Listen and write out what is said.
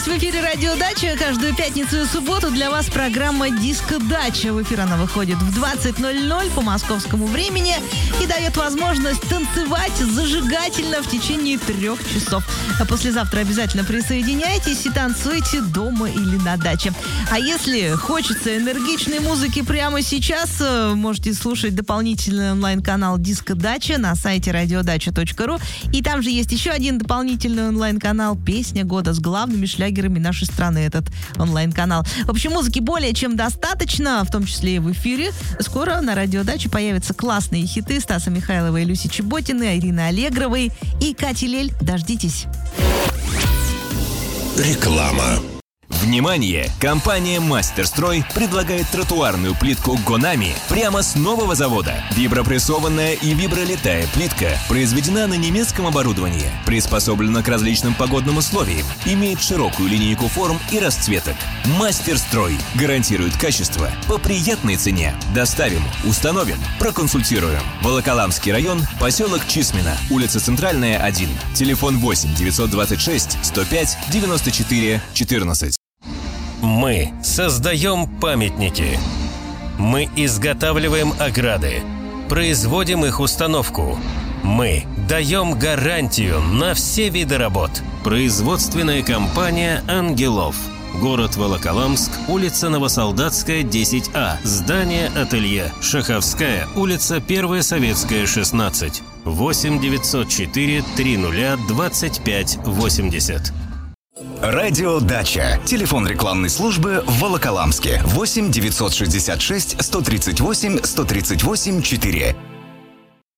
здесь в эфире «Радио Дача». Каждую пятницу и субботу для вас программа «Диско Дача». В эфир она выходит в 20:00 по московскому времени и дает возможность танцевать зажигательно в течение 3 часов. А послезавтра обязательно присоединяйтесь и танцуйте дома или на даче. А если хочется энергичной музыки прямо сейчас, можете слушать дополнительный онлайн-канал «Диско Дача» на сайте radiodача.ру. И там же есть еще один дополнительный онлайн-канал «Песня года» с главными шлягерами нашей страны, этот онлайн-канал. В общем, музыки более чем достаточно, в том числе и в эфире. Скоро на «Радио Дача» появятся классные хиты Стаса Михайлова и Люси Чеботиной, Ирины Аллегровой и Кати Лель. Дождитесь. Реклама. Внимание! Компания «Мастерстрой» предлагает тротуарную плитку «Гонами» прямо с нового завода. Вибропрессованная и вибролитая плитка произведена на немецком оборудовании, приспособлена к различным погодным условиям, имеет широкую линейку форм и расцветок. «Мастерстрой» гарантирует качество по приятной цене. Доставим, установим, проконсультируем. Волоколамский район, поселок Чисмино, улица Центральная, 1. Телефон 8 926 105 94 14. Мы создаем памятники. Мы изготавливаем ограды. Производим их установку. Мы даем гарантию на все виды работ. Производственная компания «Ангелов». Город Волоколамск, улица Новосолдатская, 10А. Здание «Ателье». Шаховская, улица 1 Советская, 16. 8 904 30 25 80. Радио Дача. Телефон рекламной службы в Волоколамске. 8 966 138 138 4.